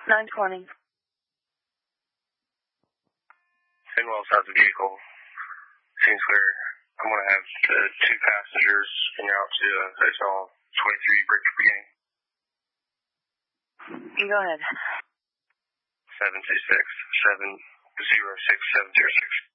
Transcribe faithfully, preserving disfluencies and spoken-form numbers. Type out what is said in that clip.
nine twenty. Finwell's has the vehicle. Seems clear. I'm going to have the two passengers en route to uh, Hotel twenty-three Breaker Beginning. Go ahead. seven two six, seven zero six, seven zero six.